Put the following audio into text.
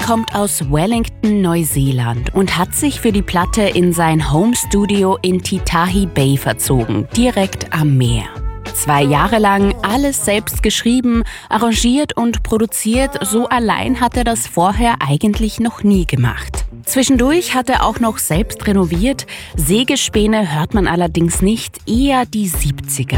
kommt aus Wellington, Neuseeland und hat sich für die Platte in sein Home-Studio in Titahi Bay verzogen, direkt am Meer. 2 Jahre lang alles selbst geschrieben, arrangiert und produziert, so allein hat er das vorher eigentlich noch nie gemacht. Zwischendurch hat er auch noch selbst renoviert, Sägespäne hört man allerdings nicht, eher die 70er.